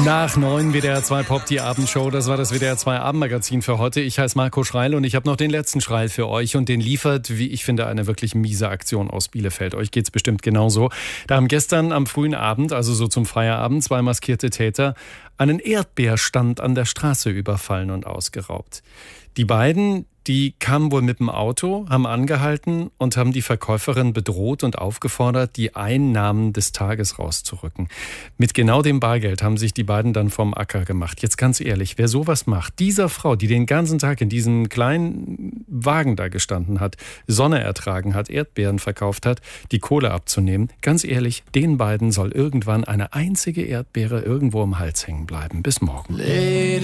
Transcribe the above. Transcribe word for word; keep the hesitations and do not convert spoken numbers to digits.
Nach neun W D R zwei Pop, die Abendshow. Das war das W D R zwei Abendmagazin für heute. Ich heiße Marco Schreil und ich habe noch den letzten Schreil für euch. Und den liefert, wie ich finde, eine wirklich miese Aktion aus Bielefeld. Euch geht's bestimmt genauso. Da haben gestern am frühen Abend, also so zum Feierabend, zwei maskierte Täter einen Erdbeerstand an der Straße überfallen und ausgeraubt. Die beiden, die kamen wohl mit dem Auto, haben angehalten und haben die Verkäuferin bedroht und aufgefordert, die Einnahmen des Tages rauszurücken. Mit genau dem Bargeld haben sich die beiden dann vom Acker gemacht. Jetzt ganz ehrlich, wer sowas macht, dieser Frau, die den ganzen Tag in diesem kleinen Wagen da gestanden hat, Sonne ertragen hat, Erdbeeren verkauft hat, die Kohle abzunehmen, ganz ehrlich, den beiden soll irgendwann eine einzige Erdbeere irgendwo im Hals hängen bleiben. Bis morgen.